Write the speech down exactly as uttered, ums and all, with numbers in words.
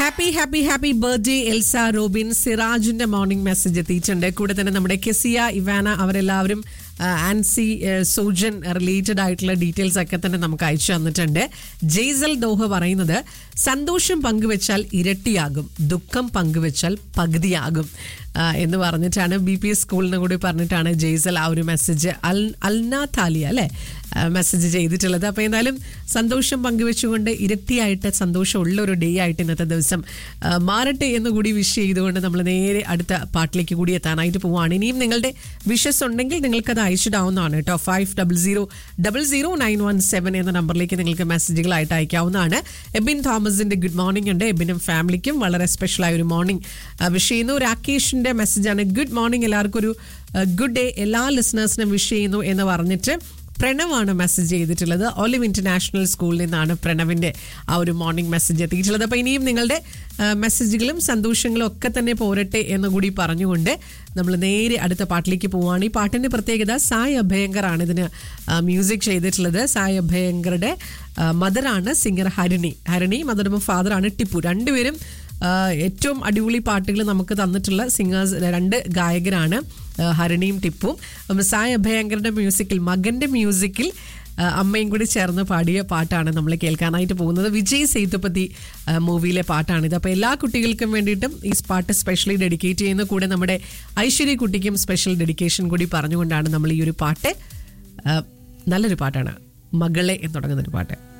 Happy happy happy birthday Elsa Robin. സിറാജിന്റെ morning message എത്തിയിട്ടുണ്ട്. കൂടെ തന്നെ നമ്മുടെ കെസിയ, ഇവാന അവരെല്ലാവരും ആൻസി, സോജൻ റിലേറ്റഡ് ആയിട്ടുള്ള ഡീറ്റെയിൽസ് ഒക്കെ തന്നെ നമുക്ക് അയച്ചു തന്നിട്ടുണ്ട്. ജെയ്സൽ ദോഹ പറയുന്നത് സന്തോഷം പങ്കുവെച്ചാൽ ഇരട്ടിയാകും, ദുഃഖം പങ്കുവെച്ചാൽ പകുതിയാകും എന്ന് പറഞ്ഞിട്ടാണ്. ബി പി എസ് സ്കൂളിനെ കൂടി പറഞ്ഞിട്ടാണ് ജെയ്സൽ ആ ഒരു മെസ്സേജ് അൽ അൽന താലിയ അല്ലേ മെസ്സേജ് ചെയ്തിട്ടുള്ളത്. അപ്പോൾ എന്തായാലും സന്തോഷം പങ്കുവെച്ചുകൊണ്ട് ഇരട്ടിയായിട്ട് സന്തോഷമുള്ള ഒരു ഡേ ആയിട്ട് ഇന്നത്തെ ദിവസം മാറട്ടെ എന്ന് കൂടി വിഷ് ചെയ്തുകൊണ്ട് നമ്മൾ നേരെ അടുത്ത പാട്ടിലേക്ക് കൂടി എത്താനായിട്ട് പോവുകയാണ്. ഇനിയും നിങ്ങളുടെ വിഷസ് ഉണ്ടെങ്കിൽ നിങ്ങൾക്കത് അയച്ചിടാവുന്നതാണ് കേട്ടോ. Five double zero double zero nine one seven എന്ന നമ്പറിലേക്ക് നിങ്ങൾക്ക് മെസ്സേജുകളായിട്ട് അയക്കാവുന്നതാണ്. എബിൻ തോമസിന്റെ ഗുഡ് മോർണിംഗ് ഉണ്ട്. എബിനും ഫാമിലിക്കും വളരെ സ്പെഷ്യലായ ഒരു മോർണിംഗ് വിഷ് ചെയ്യുന്നു. രാകേഷിന്റെ മെസ്സേജാണ് ഗുഡ് മോർണിംഗ്, എല്ലാവർക്കും ഒരു ഗുഡ് ഡേ, എല്ലാ ലിസണേഴ്സിനും വിഷ് ചെയ്യുന്നു എന്ന് പറഞ്ഞിട്ട് പ്രണവാണ് മെസ്സേജ് ചെയ്തിട്ടുള്ളത്. ഒലിവ് ഇന്റർനാഷണൽ സ്കൂളിൽ നിന്നാണ് പ്രണവിന്റെ ആ ഒരു മോർണിംഗ് മെസ്സേജ് എത്തിയിട്ടുള്ളത്. അപ്പോൾ ഇനിയും നിങ്ങളുടെ മെസ്സേജുകളും സന്തോഷങ്ങളും ഒക്കെ തന്നെ പോരട്ടെ എന്ന് കൂടി പറഞ്ഞുകൊണ്ട് നമ്മൾ നേരെ അടുത്ത പാട്ടിലേക്ക് പോവുകയാണ്. ഈ പാട്ടിന്റെ പ്രത്യേകത സായ് അഭയങ്കർ ആണ് ഇതിന് മ്യൂസിക് ചെയ്തിട്ടുള്ളത്. സായ് അഭയങ്കറുടെ മദറാണ് സിംഗർ ഹരിണി. ഹരിണി മദറും ഫാദറാണ് ടിപ്പു. രണ്ടുപേരും ഏറ്റവും അടിപൊളി പാട്ടുകൾ നമുക്ക് തന്നിട്ടുള്ള സിംഗേഴ്സ്, രണ്ട് ഗായകരാണ് ഹരിണിയും ടിപ്പും. സായ് അഭയങ്കറുടെ മ്യൂസിക്കിൽ, മകന്റെ മ്യൂസിക്കിൽ അമ്മയും കൂടി ചേർന്ന് പാടിയ പാട്ടാണ് നമ്മൾ കേൾക്കാനായിട്ട് പോകുന്നത്. വിജയ് സേതുപതി മൂവിയിലെ പാട്ടാണിത്. അപ്പോൾ എല്ലാ കുട്ടികൾക്കും വേണ്ടിയിട്ടും ഈ പാട്ട് സ്പെഷ്യലി ഡെഡിക്കേറ്റ് ചെയ്യുന്ന, കൂടെ നമ്മുടെ ഐശ്വര്യ കുട്ടിക്കും സ്പെഷ്യൽ ഡെഡിക്കേഷൻ കൂടി പറഞ്ഞുകൊണ്ടാണ് നമ്മൾ ഈ ഒരു പാട്ട്, നല്ലൊരു പാട്ടാണ്, മകളെ എന്ന് തുടങ്ങുന്നൊരു പാട്ട്.